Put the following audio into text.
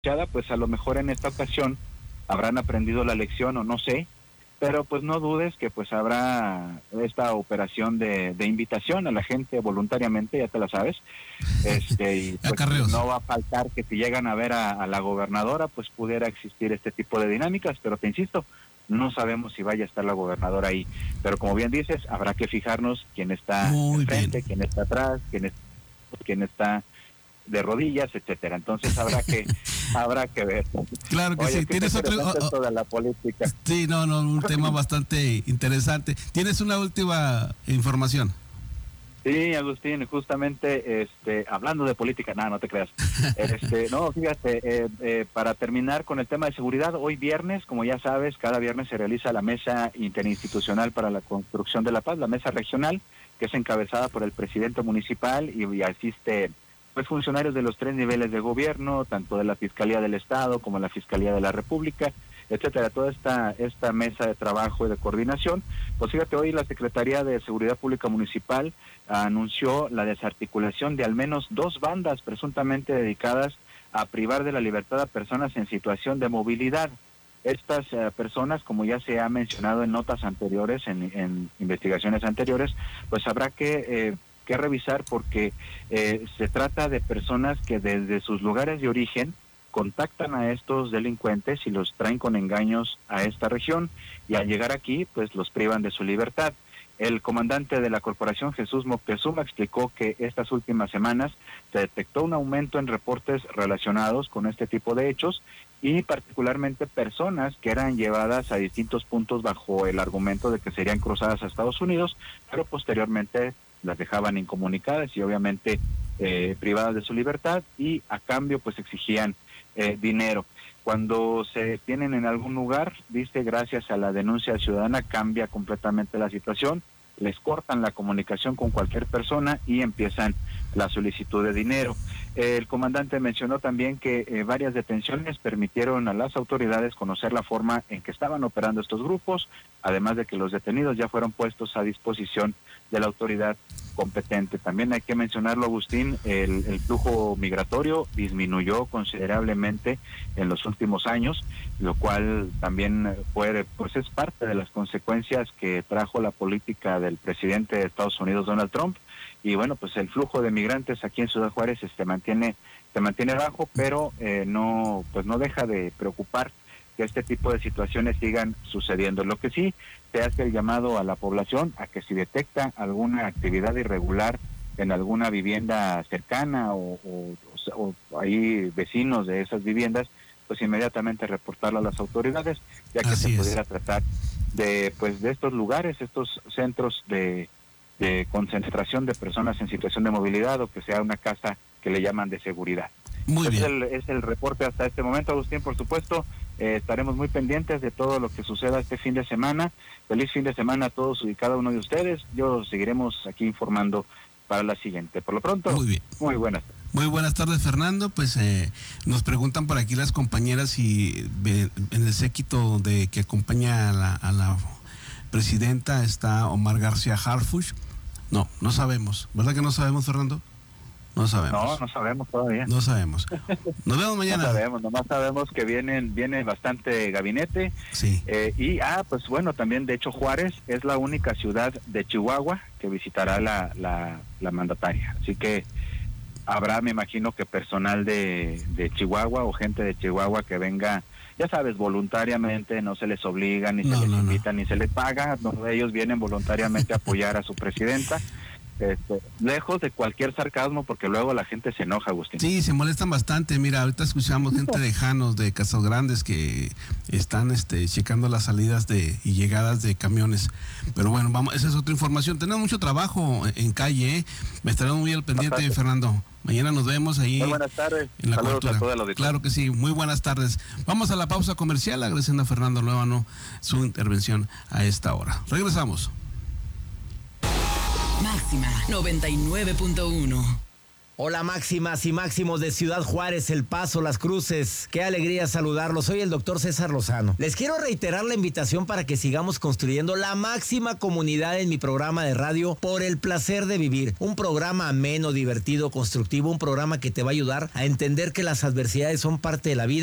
pues a lo mejor en esta ocasión habrán aprendido la lección o no sé, pero pues no dudes que pues habrá esta operación de invitación a la gente voluntariamente, ya te la sabes, y pues Acarreos. no va a faltar que si llegan a ver a la gobernadora, pues pudiera existir este tipo de dinámicas, pero te insisto, no sabemos si vaya a estar la gobernadora ahí, pero como bien dices, habrá que fijarnos quién está Muy bien. enfrente, quién está atrás, quién está de rodillas, etcétera. Entonces habrá que ver. Claro que Oye, sí. qué ¿Tienes otro? interesante esto de la política. Sí, no, un tema bastante interesante. ¿Tienes una última información? Sí, Agustín, justamente, hablando de política, no te creas. No, fíjate, para terminar con el tema de seguridad, hoy viernes, como ya sabes, cada viernes se realiza la Mesa Interinstitucional para la Construcción de la Paz, la Mesa Regional, que es encabezada por el presidente municipal y asiste pues funcionarios de los 3 niveles de gobierno, tanto de la Fiscalía del Estado como la Fiscalía de la República, etcétera. Toda esta mesa de trabajo y de coordinación. Pues fíjate, hoy la Secretaría de Seguridad Pública Municipal anunció la desarticulación de al menos 2 bandas presuntamente dedicadas a privar de la libertad a personas en situación de movilidad. Estas personas, como ya se ha mencionado en notas anteriores, en investigaciones anteriores, pues habrá que revisar porque se trata de personas que desde sus lugares de origen contactan a estos delincuentes y los traen con engaños a esta región y al llegar aquí pues los privan de su libertad. El comandante de la corporación, Jesús Moctezuma, explicó que estas últimas semanas se detectó un aumento en reportes relacionados con este tipo de hechos y particularmente personas que eran llevadas a distintos puntos bajo el argumento de que serían cruzadas a Estados Unidos, pero posteriormente las dejaban incomunicadas y obviamente privadas de su libertad y a cambio pues exigían dinero. Cuando se detienen en algún lugar, dice, gracias a la denuncia ciudadana cambia completamente la situación, les cortan la comunicación con cualquier persona y empiezan la solicitud de dinero. El comandante mencionó también que varias detenciones permitieron a las autoridades conocer la forma en que estaban operando estos grupos, además de que los detenidos ya fueron puestos a disposición de la autoridad competente. También hay que mencionarlo, Agustín, el flujo migratorio disminuyó considerablemente en los últimos años, lo cual también pues es parte de las consecuencias que trajo la política del presidente de Estados Unidos, Donald Trump, y bueno, pues el flujo de migrantes aquí en Ciudad Juárez se mantiene bajo, pero no deja de preocupar que este tipo de situaciones sigan sucediendo. Lo que sí se hace el llamado a la población a que si detecta alguna actividad irregular en alguna vivienda cercana o hay vecinos de esas viviendas, pues inmediatamente reportarlo a las autoridades, ya que se pudiera tratar de estos lugares, estos centros de concentración de personas en situación de movilidad o que sea una casa que le llaman de seguridad. Muy bien. Es el reporte hasta este momento, Agustín, por supuesto. Estaremos muy pendientes de todo lo que suceda este fin de semana. Feliz fin de semana a todos y cada uno de ustedes. Yo seguiremos aquí informando para la siguiente. Por lo pronto, Muy bien. Muy buenas. Muy buenas tardes, Fernando. Pues nos preguntan por aquí las compañeras si en el séquito de que acompaña a la presidenta está Omar García Harfuch. No sabemos. ¿Verdad que no sabemos, Fernando? No sabemos. No sabemos todavía. No sabemos. Nos vemos mañana. No sabemos, nomás sabemos que viene bastante gabinete. Sí. Pues bueno, también de hecho Juárez es la única ciudad de Chihuahua que visitará la mandataria. Así que habrá, me imagino que personal de Chihuahua o gente de Chihuahua que venga, ya sabes, voluntariamente, no se les obliga, ni se les invita, ni se les paga, ellos vienen voluntariamente a apoyar a su presidenta. Lejos de cualquier sarcasmo, porque luego la gente se enoja, Agustín. Sí, se molestan bastante. Mira, ahorita escuchamos gente de Janos, de Casas Grandes, que están checando las salidas y llegadas de camiones. Pero bueno, vamos, esa es otra información. Tenemos mucho trabajo en calle, ¿eh? Me estaremos muy al pendiente, Bastante. Fernando. Mañana nos vemos ahí. Muy buenas tardes. En la Saludos cobertura. a toda la audiencia. Claro que sí, muy buenas tardes. Vamos a la pausa comercial, agradeciendo a Fernando Luevano su intervención a esta hora. Regresamos. Máxima 99.1. Hola máximas y máximos de Ciudad Juárez, El Paso, Las Cruces. Qué alegría saludarlos. Soy el doctor César Lozano. Les quiero reiterar la invitación para que sigamos construyendo la máxima comunidad en mi programa de radio Por el Placer de Vivir. Un programa ameno, divertido, constructivo, un programa que te va a ayudar a entender que las adversidades son parte de la vida